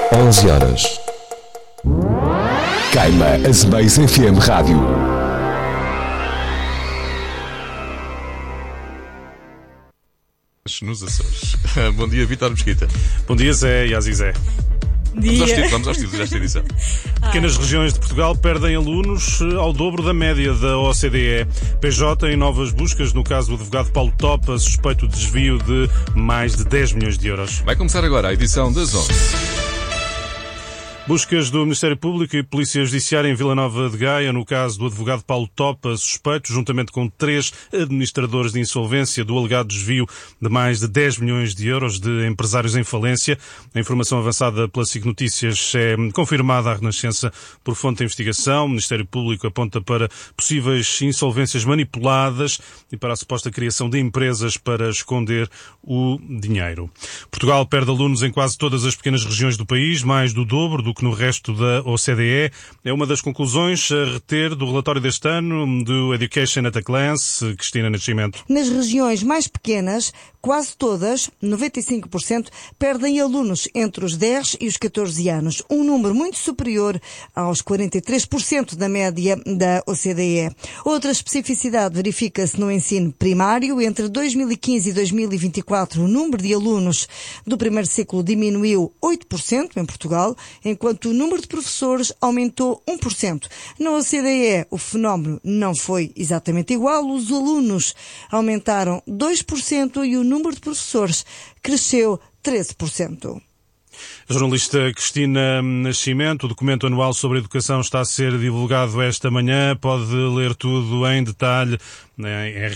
11 horas. Queima a Space FM Rádio. Nos Açores. Bom dia, Vítor Mesquita. Bom dia, Zé e Azizé. Vamos aos títulos desta edição. Pequenas regiões de Portugal perdem alunos ao dobro da média da OCDE. PJ em novas buscas no caso do advogado Paulo Topa, suspeito de desvio de mais de 10 milhões de euros. Vai começar agora a edição das 11. Buscas do Ministério Público e Polícia Judiciária em Vila Nova de Gaia, no caso do advogado Paulo Topa, suspeito, juntamente com 3 administradores de insolvência, do alegado desvio de mais de 10 milhões de euros de empresários em falência. A informação avançada pela SIC Notícias é confirmada à Renascença por fonte de investigação. O Ministério Público aponta para possíveis insolvências manipuladas e para a suposta criação de empresas para esconder o dinheiro. Portugal perde alunos em quase todas as pequenas regiões do país, mais do dobro do que no resto da OCDE. É uma das conclusões a reter do relatório deste ano do Education at a Glance. Cristina Nascimento. Nas regiões mais pequenas, quase todas, 95%, perdem alunos entre os 10 e os 14 anos, um número muito superior aos 43% da média da OCDE. Outra especificidade verifica-se no ensino primário. Entre 2015 e 2024, o número de alunos do primeiro ciclo diminuiu 8% em Portugal, enquanto o número de professores aumentou 1%. Na OCDE, o fenómeno não foi exatamente igual. Os alunos aumentaram 2% e o número de professores cresceu 13%. A jornalista Cristina Nascimento, o documento anual sobre a educação está a ser divulgado esta manhã. Pode ler tudo em detalhe em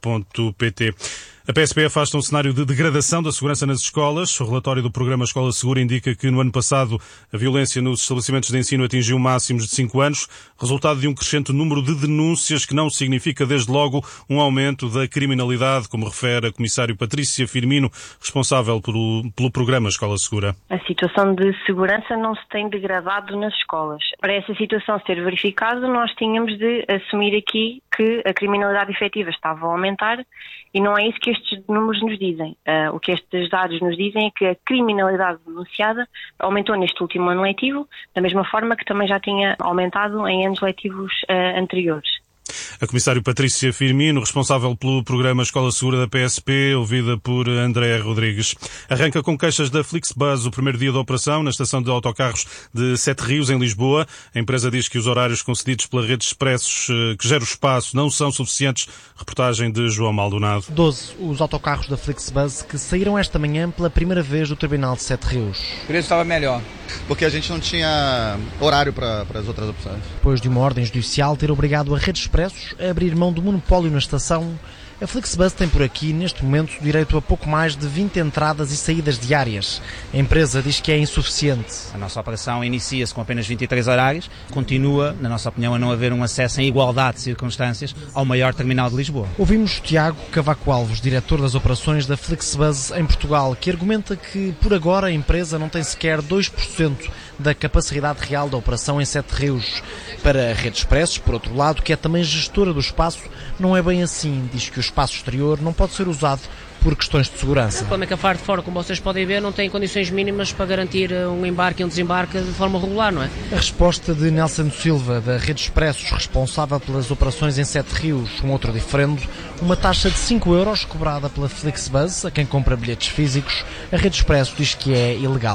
rr.pt. A PSP afasta um cenário de degradação da segurança nas escolas. O relatório do programa Escola Segura indica que no ano passado a violência nos estabelecimentos de ensino atingiu máximos de 5 anos, resultado de um crescente número de denúncias que não significa desde logo um aumento da criminalidade, como refere a comissária Patrícia Firmino, responsável pelo programa Escola Segura. A situação de segurança não se tem degradado nas escolas. Para essa situação ser verificada, nós tínhamos de assumir aqui que a criminalidade efetiva estava a aumentar e não é isso que estes números nos dizem. O que estes dados nos dizem é que a criminalidade denunciada aumentou neste último ano letivo, da mesma forma que também já tinha aumentado em anos letivos anteriores. A comissária Patrícia Firmino, responsável pelo programa Escola Segura da PSP, ouvida por André Rodrigues. Arranca com queixas da Flixbus o primeiro dia da operação na estação de autocarros de Sete Rios, em Lisboa. A empresa diz que os horários concedidos pela rede de expressos que gera o espaço não são suficientes. Reportagem de João Maldonado. 12 os autocarros da Flixbus que saíram esta manhã pela primeira vez do terminal de Sete Rios. O preço estava melhor, porque a gente não tinha horário para as outras opções. Depois de uma ordem judicial ter obrigado a rede de expressos a abrir mão do monopólio na estação, a Flixbus tem por aqui, neste momento, direito a pouco mais de 20 entradas e saídas diárias. A empresa diz que é insuficiente. A nossa operação inicia-se com apenas 23 horários. Continua, na nossa opinião, a não haver um acesso em igualdade de circunstâncias ao maior terminal de Lisboa. Ouvimos Tiago Cavaco Alves, diretor das operações da Flixbus em Portugal, que argumenta que, por agora, a empresa não tem sequer 2% da capacidade real da operação em Sete Rios. Para a Rede Expressos, por outro lado, que é também gestora do espaço, não é bem assim. Diz que o espaço exterior não pode ser usado por questões de segurança. O problema é que a FAR de fora, como vocês podem ver, não tem condições mínimas para garantir um embarque e um desembarque de forma regular, não é? A resposta de Nelson Silva, da Rede Expressos, responsável pelas operações em Sete Rios, um outro diferendo, uma taxa de 5 euros cobrada pela Flixbus a quem compra bilhetes físicos. A Rede Expressos diz que é ilegal.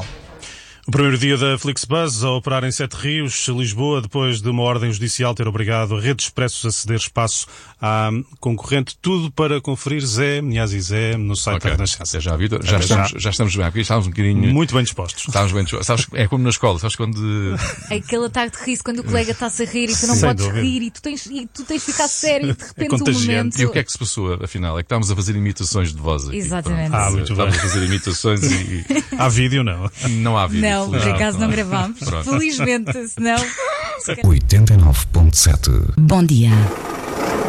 O primeiro dia da Flixbus a operar em Sete Rios, Lisboa, depois de uma ordem judicial ter obrigado a Rede Expressos a ceder espaço à concorrente. Tudo para conferir, Zé, Niazi Zé, no site da Renascença. Já, Vítor, já estamos bem aqui, estávamos um bocadinho... Muito bem dispostos. Estávamos bem dispostos. Sabes, é como na escola, sabes quando... Aquele ataque de riso, quando o colega está-se a rir e tu não podes rir e tu tens de ficar sério e de repente um momento... E o que é que se passou, afinal? É que estávamos a fazer imitações de voz aqui. Exatamente. Muito estávamos a fazer imitações e... Há vídeo, não? Não há vídeo. Não, por acaso não gravamos. Felizmente, senão... 89.7. Bom dia.